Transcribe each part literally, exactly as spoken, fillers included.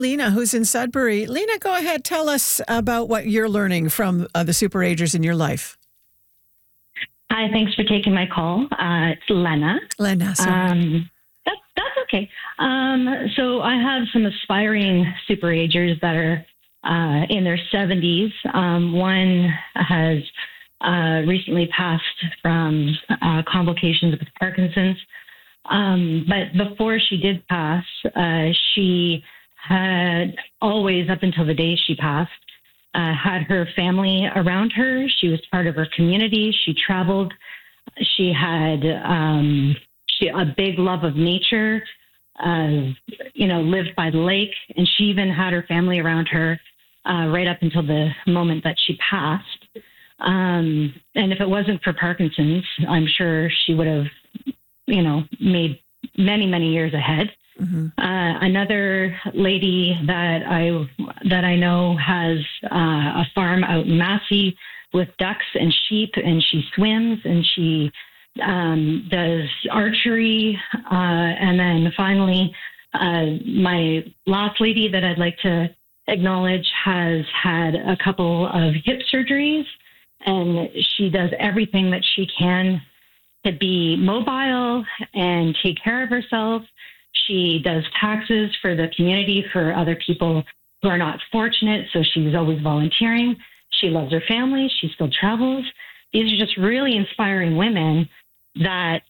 Lena, who's in Sudbury. Lena, go ahead. Tell us about what you're learning from uh, the superagers in your life. Hi, thanks for taking my call. Uh, it's Lena. Lena, sorry. Um, that, that's okay. Um, so I have some aspiring superagers that are uh, in their seventies. Um, one has uh, recently passed from uh, complications with Parkinson's. Um, but before she did pass, uh, she had always, up until the day she passed, uh, had her family around her. She was part of her community. She traveled. She had um, she a big love of nature. Uh, you know, lived by the lake, and she even had her family around her uh, right up until the moment that she passed. Um, and if it wasn't for Parkinson's, I'm sure she would have, you know, made many, many years ahead. Mm-hmm. Uh, another lady that I that I know has uh, a farm out in Massey with ducks and sheep, and she swims and she um, does archery. Uh, and then finally, uh, my last lady that I'd like to acknowledge has had a couple of hip surgeries, and she does everything that she can to be mobile and take care of herself. She does taxes for the community for other people who are not fortunate, so she's always volunteering. She loves her family. She still travels. These are just really inspiring women that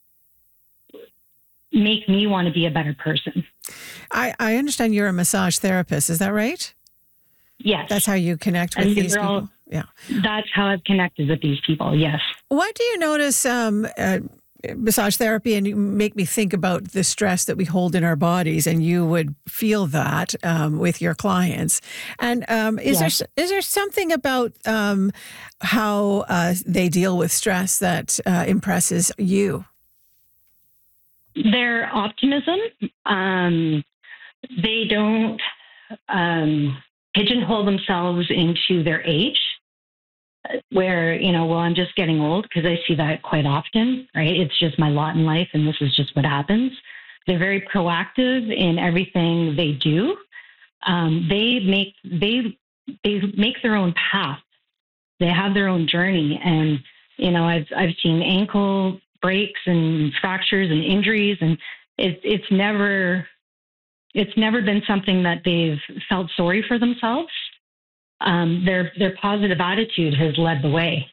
make me want to be a better person. I, I understand you're a massage therapist. Is that right? Yes. That's how you connect with and these people? All, yeah. That's how I've connected with these people, yes. What do you notice um, uh, massage therapy, and you make me think about the stress that we hold in our bodies, and you would feel that um, with your clients. And um, is yes. there is there something about um, how uh, they deal with stress that uh, impresses you? Their optimism. Um, they don't um, pigeonhole themselves into their age, where, you know, well, I'm just getting old, because I see that quite often, right? It's just my lot in life, and this is just what happens. They're very proactive in everything they do. Um, they make they they make their own path. They have their own journey, and you know, I've I've seen ankle breaks and fractures and injuries, and it's it's never it's never been something that they've felt sorry for themselves. Um, their their positive attitude has led the way.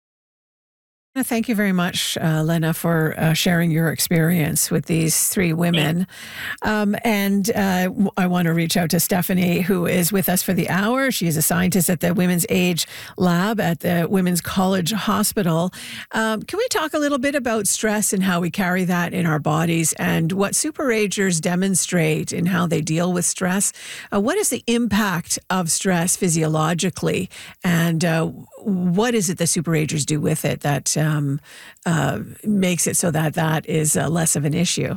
Thank you very much, uh, Lena, for uh, sharing your experience with these three women. Um, and uh, I want to reach out to Stephanie, who is with us for the hour. She is a scientist at the Women's Age Lab at the Women's College Hospital. Um, can we talk a little bit about stress and how we carry that in our bodies, and what superagers demonstrate in how they deal with stress? Uh, what is the impact of stress physiologically, and uh, what is it the superagers do with it that um, uh, makes it so that that is uh, less of an issue?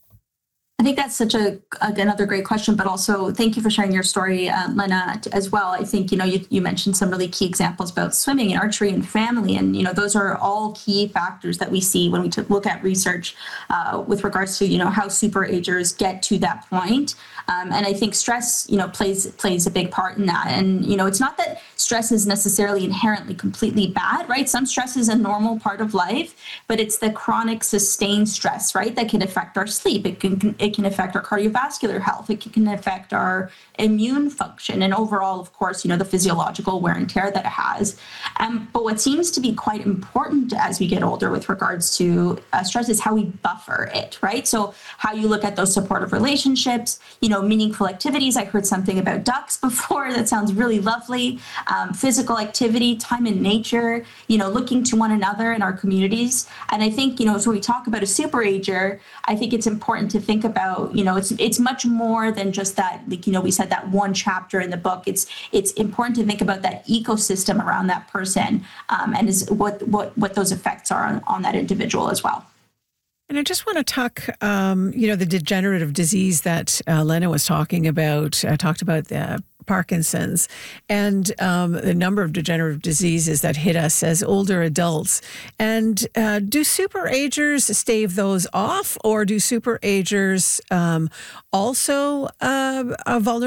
I think that's such a, another great question, but also thank you for sharing your story, uh, Lena, as well. I think, you know, you, you mentioned some really key examples about swimming and archery and family, and, you know, those are all key factors that we see when we t- look at research uh, with regards to, you know, how superagers get to that point. Um, and I think stress, you know, plays plays a big part in that. And, you know, it's not that stress is necessarily inherently completely bad, right? Some stress is a normal part of life, but it's the chronic sustained stress, right, that can affect our sleep. It can, it can affect our cardiovascular health. It can affect our immune function, and overall, of course, you know, the physiological wear and tear that it has. Um, but what seems to be quite important as we get older with regards to uh, stress is how we buffer it, right? So how you look at those supportive relationships, you know, meaningful activities. I heard something about ducks before. That sounds really lovely. Um, physical activity, time in nature, you know, looking to one another in our communities. And I think, you know, as we talk about a superager, I think it's important to think about, you know, it's it's much more than just that, like, you know, we said that one chapter in the book. It's it's important to think about that ecosystem around that person, um, and is what what what those effects are on, on that individual as well. And I just want to talk, um, you know, the degenerative disease that uh, Lena was talking about, uh, talked about the Parkinson's, and um, the number of degenerative diseases that hit us as older adults. And uh, do superagers stave those off, or do superagers um, also uh, are vulnerable